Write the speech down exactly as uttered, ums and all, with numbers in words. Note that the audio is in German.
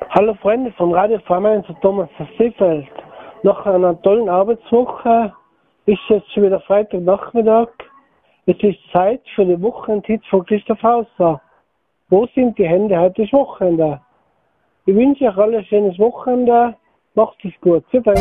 Hallo Freunde von Radio Farmein zu Thomas Seefeld. Nach einer tollen Arbeitswoche ist jetzt schon wieder Freitagnachmittag. Es ist Zeit für die Wochenendhits von Christoph Hauser. Wo sind die Hände? Heute ist Wochenende. Ich wünsche euch alle ein schönes Wochenende. Macht es gut. Vielen Dank.